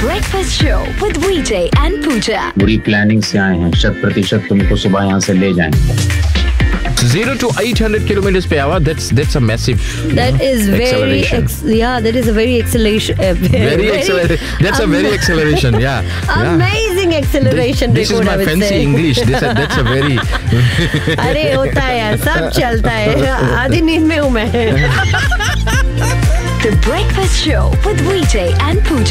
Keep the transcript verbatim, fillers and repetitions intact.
Breakfast Show with V J and Pooja. बुरी planning से आए हैं, शत प्रतिशत तुमको सुबह यहाँ से ले जाएंगे. Zero to eight hundred kilometers per hour. That's that's a massive. That is very acceleration. ex- yeah. That is a very acceleration. Uh, very, Very acceleration. That's a very acceleration. Yeah. yeah. Amazing acceleration. This, this is record, my I would fancy say. English. This, that's a very. अरे होता है यार, सब चलता है. आधी नींद में हूँ मैं. The Breakfast Show with V J and Pooja.